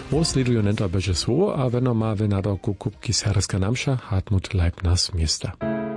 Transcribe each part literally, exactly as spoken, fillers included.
Wo sleduju nenta beže słowo, a weno ma wy nadoku kubki serska namsza Hartmut Leibniz miesta.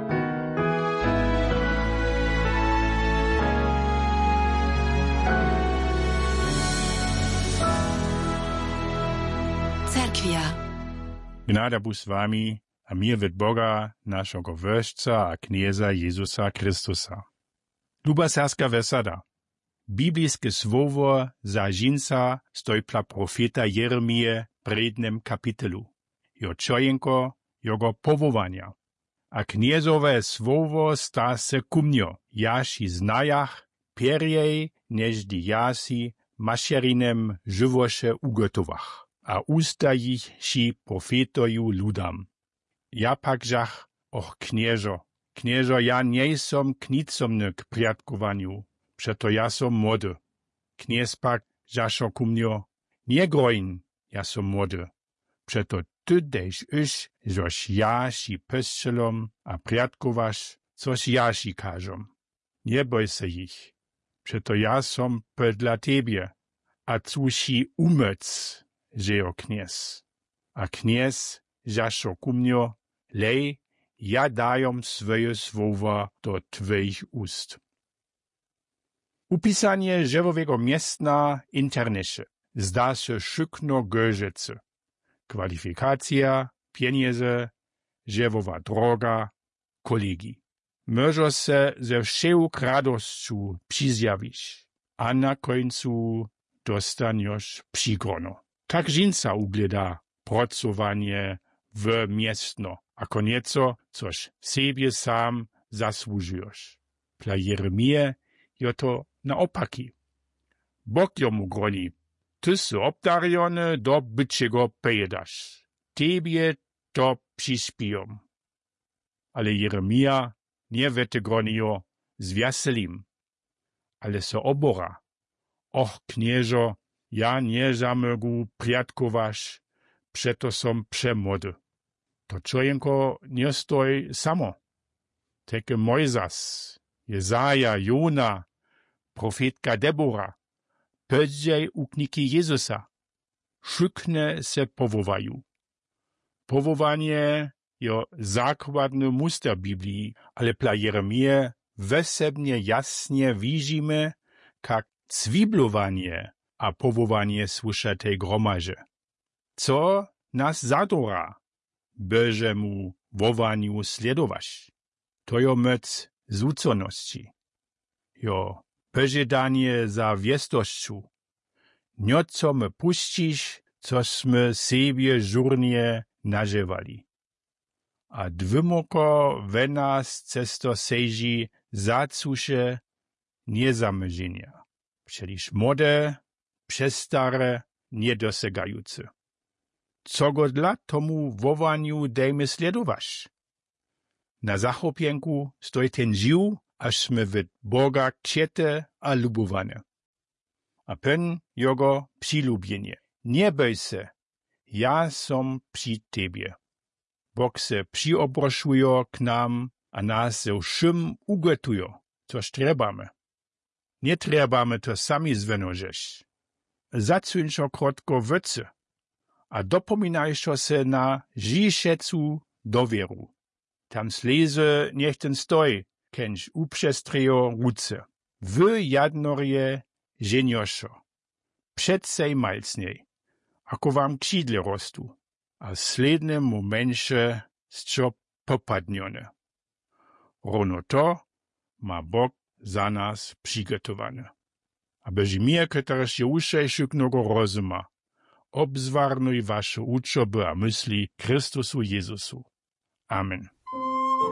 Cerkwia. Gnada bu z wami, a mir від Boga, naszego Wöżca a knieza Jezusa Chrystusa. Luba serska vesada. Biblijskie słowo za żinca stoi pla profeta Jeremije prednem kapitelu. Jo czojenko, jego powołania. A kniezowe słowo sta se kumnio, jaś i znajach, pierjej, neždi jasi, mašerinem żywosze ugotowach, a usta ich si profetoju ludam. Ja pak żach, och knieżo, knieżo, ja nie som knicomny k priatkowaniu, przeto ja som młody. Kniez pak żaszo kumnio, nie grojn, ja som młody. Przeto ty dejś iż, żoś ja si pyscelom, a priatkowasz, coś ja si kažom. Nie boj se ich, przeto ja som pedla tebie, a cu si umyc, žejo kniez. A kniez żaszo kumnio, lej, ja dajom swoje słowa do twoich ust. Upisanie żewowego miestna internesze zda się szykno gorzece. Kwalifikacja, pieniądze, żewowa droga, kolegi. Możesz se ze wszełą radością przyzjawić, a na końcu dostaniesz przygrono. Tak żinca ugleda pracowanie w miestno, a konieco, coś sobie sam zasłużysz. Dla Jeremije je to naopaki. Bog jomu groni, ty si obdariony do byciego pejedasz. Tebie to przyśpijom. Ale Jeremija nie wete gronio z wiaselim, ale se obora. Och, knieżo, ja nie zamögu priatkowasz, przeto som przemłody. To czojenko nie stoi samo. Teke Mojzas, Jezaja, Jona, profetka Debora, pödziej ukniki Jezusa, szykne se powołaju. Powołanie je zakładny muster Biblii, ale pla Jeremije wesebnie jasnie widzimy, jak cwiblowanie a powołanie słysza tej gromaże. Co nas zadora, beże mu wowaniu sledować? To jo mec zuconości. Jo pożydanie za wiestościu. Nioco my puścisz, cośmy sobie żurnie nażywali. A dwymoko we nas cesto sejzi zacusze niezamyżenia. Przeliż młode, przestare, niedosegające. Co go dla tomu wowaniu dejmy sledować? Na zachopienku stoi ten żył, ażśmy wid Boga kciete a lubowane. A pen jogo przylubienie. Nie boj se, ja som przy tebie. Bog se przyobroszuje k nam, a nas se wszym ugotuje, coż trebamy. Nie trebamy to sami zwenożeć. Zacuńczo krotko wycy, a dopominajszo se na żiszecu dowieru. Tam sleze niech ten stoi, kęć uprzestrejo ruce. Wy jadnorje żenioszo. Przedsej malcniej, ako wam ksidle rostu, a w slednym momencie scio popadnione. Rono to ma Bog za nas przygotowane. Abeż mir, któreż je uszejszyknego rozuma, obzwarnuj wasze uczoby a myśli Chrystusu Jezusu. Amen.